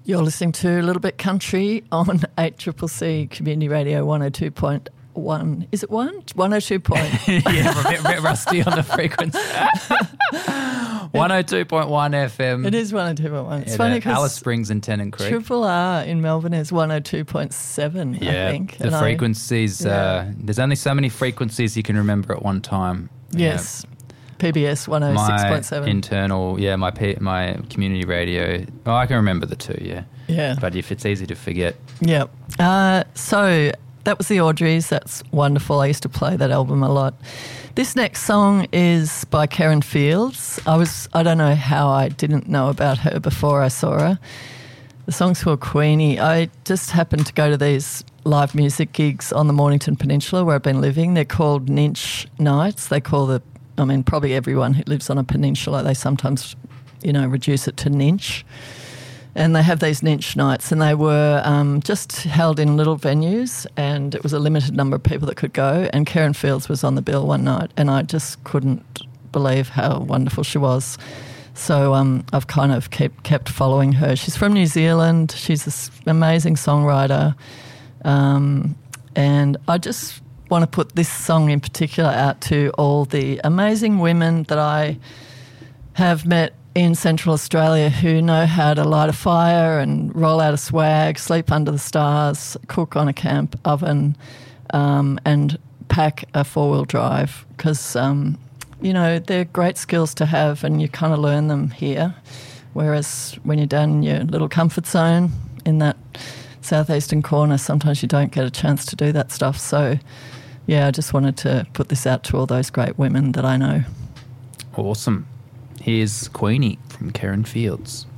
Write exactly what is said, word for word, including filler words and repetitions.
You're listening to A Little Bit Country on eight C C C Community Radio one oh two point one. Is it one? one oh two point. Yeah, we're a bit, bit rusty on the frequency. one oh two point one F M. It is one oh two point one. It's Yeah, funny the because Alice Springs and Tennant Creek. Triple R in Melbourne is one oh two point seven, Yeah, I think. the And I- frequencies, yeah. uh, there's only so many frequencies you can remember at one time. Yes. P B S one oh six point seven. My internal, yeah, my P, my community radio. Oh, I can remember the two, yeah. Yeah. But if it's easy to forget. Yeah. Uh, so that was the Audreys. That's wonderful. I used to play that album a lot. This next song is by Karen Fields. I was I don't know how I didn't know about her before I saw her. The song's called Queenie. I just happened to go to these live music gigs on the Mornington Peninsula where I've been living. They're called Ninch Nights. They call the, I mean, probably everyone who lives on a peninsula, they sometimes, you know, reduce it to Ninch. And they have these Ninch nights, and they were um, just held in little venues, and it was a limited number of people that could go. And Karen Fields was on the bill one night, and I just couldn't believe how wonderful she was. So um, I've kind of kept kept following her. She's from New Zealand. She's this amazing songwriter, um, and I just want to put this song in particular out to all the amazing women that I have met in Central Australia who know how to light a fire and roll out a swag, sleep under the stars, cook on a camp oven, um, and pack a four-wheel drive because, um, you know, they're great skills to have and you kind of learn them here, whereas when you're down in your little comfort zone in that southeastern corner, sometimes you don't get a chance to do that stuff. So, yeah, I just wanted to put this out to all those great women that I know. Awesome. Here's Queenie from Karen Fields.